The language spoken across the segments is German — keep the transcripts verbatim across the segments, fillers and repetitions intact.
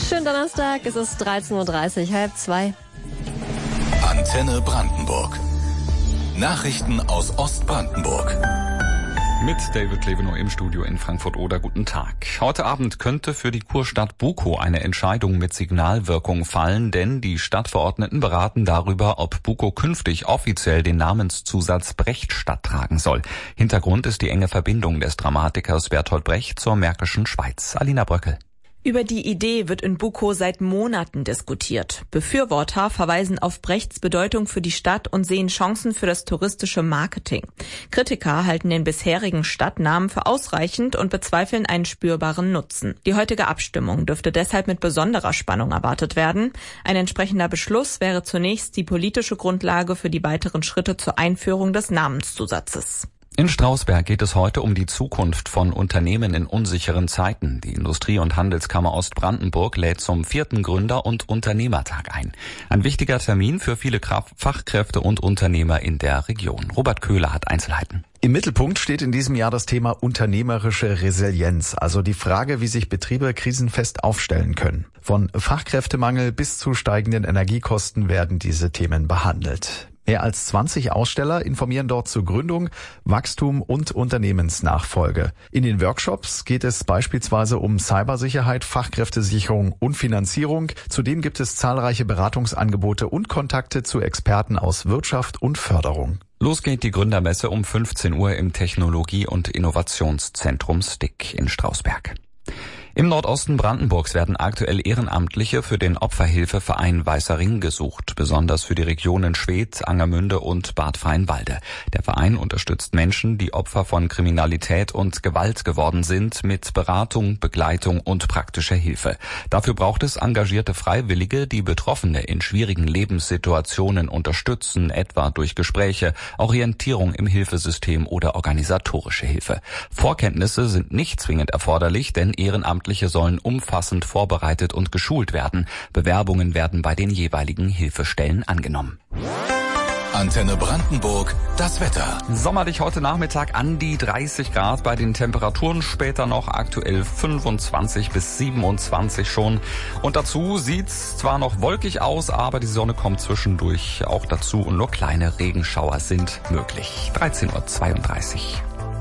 Schönen Donnerstag, es ist dreizehn Uhr dreißig, halb zwei. Antenne Brandenburg. Nachrichten aus Ostbrandenburg. Mit David Levenow im Studio in Frankfurt-Oder. Guten Tag. Heute Abend könnte für die Kurstadt Bukow eine Entscheidung mit Signalwirkung fallen, denn die Stadtverordneten beraten darüber, ob Bukow künftig offiziell den Namenszusatz Brechtstadt tragen soll. Hintergrund ist die enge Verbindung des Dramatikers Bertolt Brecht zur Märkischen Schweiz. Alina Bröckel. Über die Idee wird in Bukow seit Monaten diskutiert. Befürworter verweisen auf Brechts Bedeutung für die Stadt und sehen Chancen für das touristische Marketing. Kritiker halten den bisherigen Stadtnamen für ausreichend und bezweifeln einen spürbaren Nutzen. Die heutige Abstimmung dürfte deshalb mit besonderer Spannung erwartet werden. Ein entsprechender Beschluss wäre zunächst die politische Grundlage für die weiteren Schritte zur Einführung des Namenszusatzes. In Strausberg geht es heute um die Zukunft von Unternehmen in unsicheren Zeiten. Die Industrie- und Handelskammer Ostbrandenburg lädt zum vierten Gründer- und Unternehmertag ein. Ein wichtiger Termin für viele Fachkräfte und Unternehmer in der Region. Robert Köhler hat Einzelheiten. Im Mittelpunkt steht in diesem Jahr das Thema unternehmerische Resilienz, also die Frage, wie sich Betriebe krisenfest aufstellen können. Von Fachkräftemangel bis zu steigenden Energiekosten werden diese Themen behandelt. Mehr als zwanzig Aussteller informieren dort zu Gründung, Wachstum und Unternehmensnachfolge. In den Workshops geht es beispielsweise um Cybersicherheit, Fachkräftesicherung und Finanzierung. Zudem gibt es zahlreiche Beratungsangebote und Kontakte zu Experten aus Wirtschaft und Förderung. Los geht die Gründermesse um fünfzehn Uhr im Technologie- und Innovationszentrum S T I C in Strausberg. Im Nordosten Brandenburgs werden aktuell Ehrenamtliche für den Opferhilfeverein Weißer Ring gesucht, besonders für die Regionen Schwedt, Angermünde und Bad Freienwalde. Der Verein unterstützt Menschen, die Opfer von Kriminalität und Gewalt geworden sind, mit Beratung, Begleitung und praktischer Hilfe. Dafür braucht es engagierte Freiwillige, die Betroffene in schwierigen Lebenssituationen unterstützen, etwa durch Gespräche, Orientierung im Hilfesystem oder organisatorische Hilfe. Vorkenntnisse sind nicht zwingend erforderlich, denn Ehrenamtliche sollen umfassend vorbereitet und geschult werden. Bewerbungen werden bei den jeweiligen Hilfestellen angenommen. Antenne Brandenburg, das Wetter. Sommerlich heute Nachmittag an die dreißig Grad bei den Temperaturen, später noch aktuell fünfundzwanzig bis siebenundzwanzig schon. Und dazu sieht's zwar noch wolkig aus, aber die Sonne kommt zwischendurch auch dazu und nur kleine Regenschauer sind möglich. dreizehn Uhr zweiunddreißig.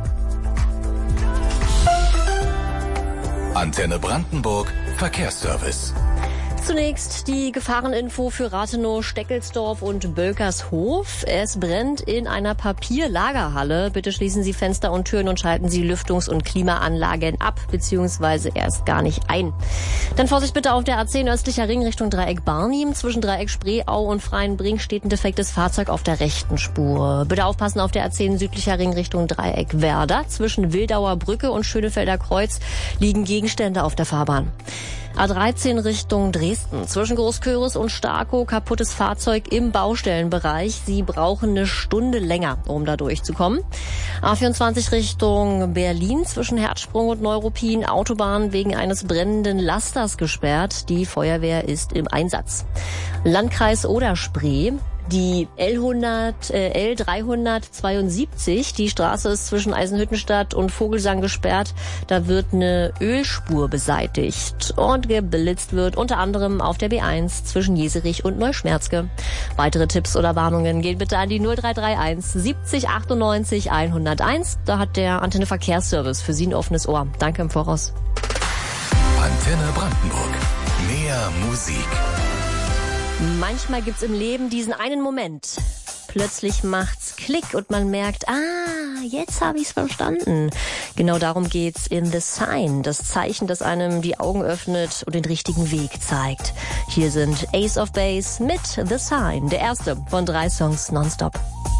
Antenne Brandenburg, Verkehrsservice. Zunächst die Gefahreninfo für Rathenow, Steckelsdorf und Bölkershof. Es brennt in einer Papierlagerhalle. Bitte schließen Sie Fenster und Türen und schalten Sie Lüftungs- und Klimaanlagen ab bzw. erst gar nicht ein. Dann Vorsicht bitte auf der A zehn östlicher Ring Richtung Dreieck Barnim. Zwischen Dreieck Spreeau und Freienbring steht ein defektes Fahrzeug auf der rechten Spur. Bitte aufpassen auf der A zehn südlicher Ring Richtung Dreieck Werder. Zwischen Wildauer Brücke und Schönefelder Kreuz liegen Gegenstände auf der Fahrbahn. A dreizehn Richtung Dresden. Zwischen Großköris und Starkow kaputtes Fahrzeug im Baustellenbereich. Sie brauchen eine Stunde länger, um da durchzukommen. A vierundzwanzig Richtung Berlin. Zwischen Herzsprung und Neuruppin. Autobahn wegen eines brennenden Lasters gesperrt. Die Feuerwehr ist im Einsatz. Landkreis Oder-Spree. Die L hundert, äh, L dreihundertzweiundsiebzig, die Straße ist zwischen Eisenhüttenstadt und Vogelsang gesperrt. Da wird eine Ölspur beseitigt und geblitzt wird unter anderem auf der B eins zwischen Jeserich und Neuschmerzke. Weitere Tipps oder Warnungen gehen bitte an die null drei drei eins siebzig achtundneunzig hunderteins. Da hat der Antenne Verkehrsservice für Sie ein offenes Ohr. Danke im Voraus. Antenne Brandenburg. Mehr Musik. Manchmal gibt's im Leben diesen einen Moment. Plötzlich macht's Klick und man merkt, ah, jetzt habe ich's verstanden. Genau darum geht's in The Sign, das Zeichen, das einem die Augen öffnet und den richtigen Weg zeigt. Hier sind Ace of Base mit The Sign, der erste von drei Songs nonstop.